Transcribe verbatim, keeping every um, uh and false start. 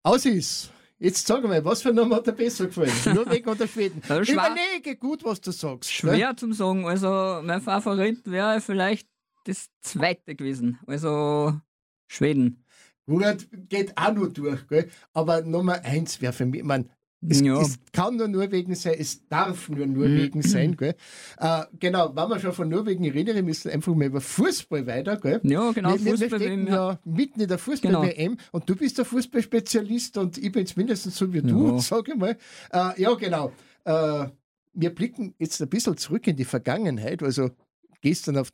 Aus ist. Jetzt sag mal, was für Name hat dir besser gefallen? Norwegen oder Schweden? Ja, schwer- Überlege gut, was du sagst. Schwer zum sagen. Also mein Favorit wäre vielleicht das zweite gewesen. Also Schweden. Gut, geht auch nur durch, gell? Aber Nummer eins wäre für mich, man, es, Ja. es kann nur Norwegen sein, es darf nur Norwegen sein, gell? Äh, genau, wenn wir schon von Norwegen reden, wir müssen einfach mal über Fußball weiter, gell? Ja, genau, Wir, wir, wir Fußball, stecken ja. ja mitten in der Fußball-W M und du bist der Fußballspezialist und ich bin es mindestens so wie du, Ja. sage ich mal. Äh, ja, genau. Äh, wir blicken jetzt ein bisschen zurück in die Vergangenheit, also gestern auf